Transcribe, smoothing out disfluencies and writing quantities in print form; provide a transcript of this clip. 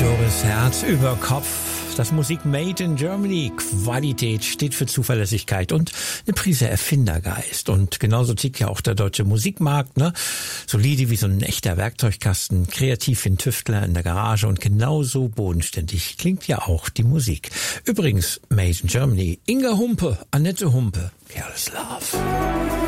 Doris Herz über Kopf. Das Musik Made in Germany. Qualität steht für Zuverlässigkeit und eine Prise Erfindergeist. Und genauso tickt ja auch der deutsche Musikmarkt, ne? Solide wie so ein echter Werkzeugkasten, kreativ wie ein Tüftler in der Garage und genauso bodenständig klingt ja auch die Musik. Übrigens, Made in Germany. Inga Humpe, Annette Humpe. Careless Love.